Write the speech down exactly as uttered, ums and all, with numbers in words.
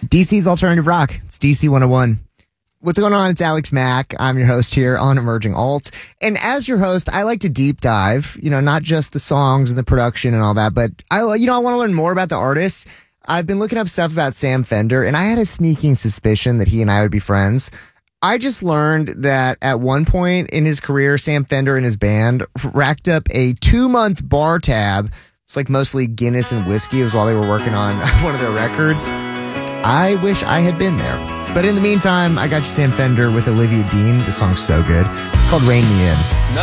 D C's Alternative Rock. It's D C one oh one. What's going on? It's Alex Mack. I'm your host here on Emerging Alt. And as your host, I like to deep dive, you know, not just the songs and the production and all that, but I, you know, I want to learn more about the artists. I've been looking up stuff about Sam Fender, and I had a sneaking suspicion that he and I would be friends. I just learned that at one point in his career, Sam Fender and his band racked up a two-month bar tab. It's like mostly Guinness and whiskey. It was while they were working on one of their records. I wish I had been there. But in the meantime, I got you Sam Fender with Olivia Dean. The song's so good. It's called Rain Me In.